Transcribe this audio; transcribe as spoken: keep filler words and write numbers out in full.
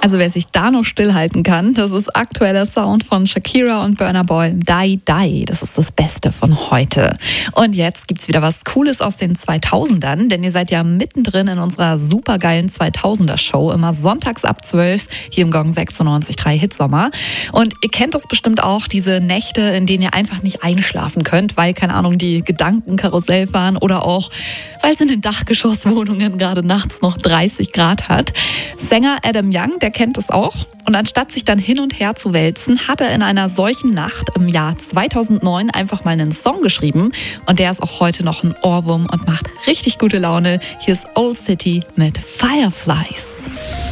Also wer sich da noch stillhalten kann, das ist aktueller Sound von Shakira und Burna Boy. Die Die, das ist das Beste von heute. Und jetzt gibt's wieder was Cooles aus den zweitausendern, denn ihr seid ja mittendrin in unserer supergeilen zweitausender-Show, immer sonntags ab zwölf, hier im Gong sechsundneunzig Komma drei Hitsommer. Und ihr kennt das bestimmt auch, diese Nächte, in denen ihr einfach nicht einschlafen könnt, weil, keine Ahnung, die Gedanken Karussell fahren oder auch, weil es in den Dachgeschosswohnungen gerade nachts noch dreißig Grad hat. Sänger Adam Young, der kennt es auch. Und anstatt sich dann hin und her zu wälzen, hat er in einer solchen Nacht im Jahr zweitausendneun einfach mal einen Song geschrieben. Und der ist auch heute noch ein Ohrwurm und macht richtig gute Laune. Hier ist Old City mit Fireflies.